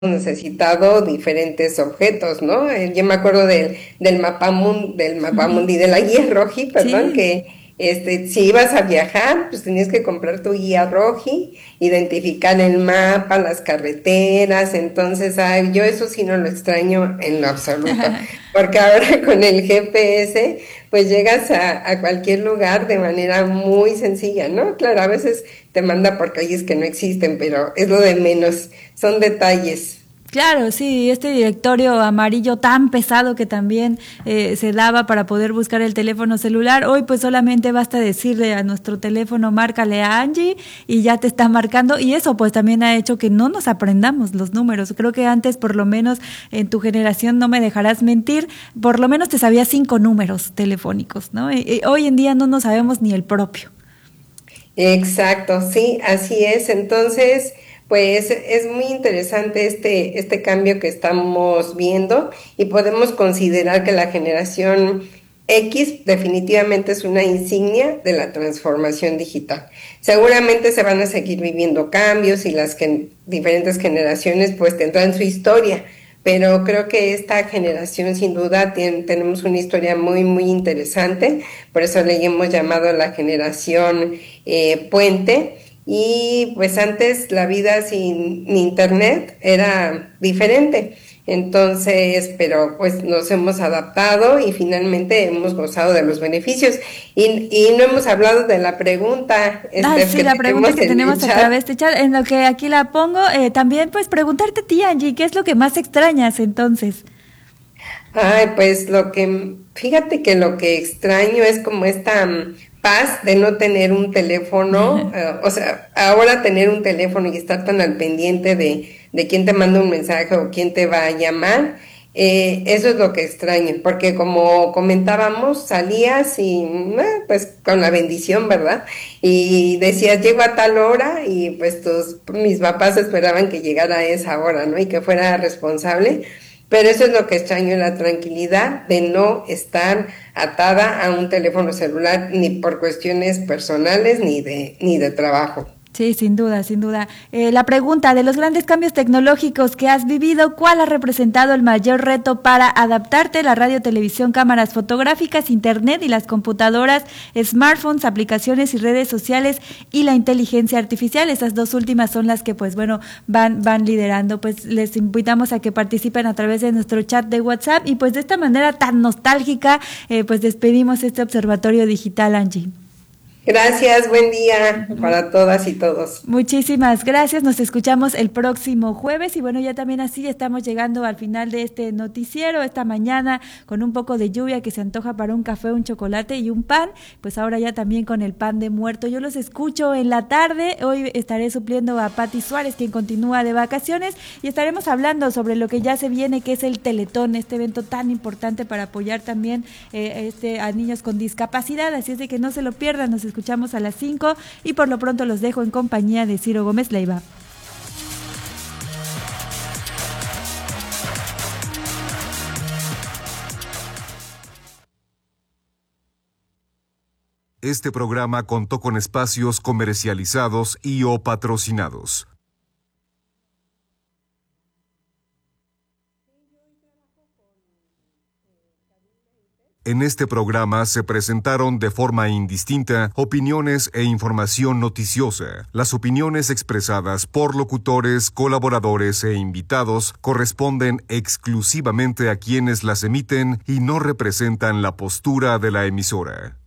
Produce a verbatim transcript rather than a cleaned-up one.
necesitado diferentes objetos, ¿no? Eh, Yo me acuerdo del, del mapamundi, del mapamundi, de la guía Roji, perdón, Sí, que este, si ibas a viajar, pues tenías que comprar tu guía Roji, identificar el mapa, las carreteras, entonces, ay, yo eso sí no lo extraño en lo absoluto, porque ahora con el G P S, pues llegas a, a cualquier lugar de manera muy sencilla, ¿no? Claro, a veces te manda por calles que no existen, pero es lo de menos, son detalles. claro, sí, este directorio amarillo tan pesado que también eh, se daba para poder buscar el teléfono celular, hoy pues solamente basta decirle a nuestro teléfono, márcale a Angie y ya te está marcando y eso pues también ha hecho que no nos aprendamos los números. Creo que antes por lo menos en tu generación, no me dejarás mentir, por lo menos te sabías cinco números telefónicos, ¿no? Y, y hoy en día no nos sabemos ni el propio. Exacto, sí, así es. Entonces, pues es muy interesante este, este cambio que estamos viendo y podemos considerar que la generación X definitivamente es una insignia de la transformación digital. Seguramente se van a seguir viviendo cambios y las gen- diferentes generaciones pues tendrán su historia, pero creo que esta generación sin duda tiene, tenemos una historia muy, muy interesante, por eso le hemos llamado la generación eh, puente. Y pues antes la vida sin internet era diferente. Entonces, pero pues nos hemos adaptado y finalmente hemos gozado de los beneficios. Y, y no hemos hablado de la pregunta, Ah, Steph, sí, que la pregunta tenemos que en el tenemos a chat. través de chat, en lo que aquí la pongo, eh, también pues preguntarte a ti, Angie, ¿qué es lo que más extrañas entonces? Ay, pues lo que, fíjate que lo que extraño es como esta mm, paz de no tener un teléfono, eh, o sea, ahora tener un teléfono y estar tan al pendiente de, de quién te manda un mensaje o quién te va a llamar, eh, eso es lo que extraño, porque como comentábamos, salías y mm, eh, pues con la bendición, ¿verdad? Y decías, llego a tal hora y pues tus, mis papás esperaban que llegara a esa hora, ¿no? Y que fuera responsable. Pero eso es lo que extraño, la tranquilidad de no estar atada a un teléfono celular ni por cuestiones personales ni de, ni de trabajo. Sí, sin duda, sin duda. Eh, la pregunta de los grandes cambios tecnológicos que has vivido, ¿cuál ha representado el mayor reto para adaptarte? La radio, televisión, cámaras fotográficas, internet y las computadoras, smartphones, aplicaciones y redes sociales y la inteligencia artificial. Esas dos últimas son las que, pues bueno, van, van liderando. Pues les invitamos a que participen a través de nuestro chat de WhatsApp y pues de esta manera tan nostálgica, eh, pues despedimos este observatorio digital, Angie. Gracias, buen día para todas y todos. Muchísimas gracias, nos escuchamos el próximo jueves y bueno, ya también así estamos llegando al final de este noticiero esta mañana con un poco de lluvia que se antoja para un café, un chocolate y un pan, pues ahora ya también con el pan de muerto. Yo los escucho en la tarde, hoy estaré supliendo a Pati Suárez, quien continúa de vacaciones y estaremos hablando sobre lo que ya se viene, que es el Teletón, este evento tan importante para apoyar también eh, este, a niños con discapacidad, así es de que no se lo pierdan, nos escuchamos a las cinco y por lo pronto los dejo en compañía de Ciro Gómez Leiva. Este programa contó con espacios comercializados y o patrocinados. En este programa se presentaron de forma indistinta opiniones e información noticiosa. Las opiniones expresadas por locutores, colaboradores e invitados corresponden exclusivamente a quienes las emiten y no representan la postura de la emisora.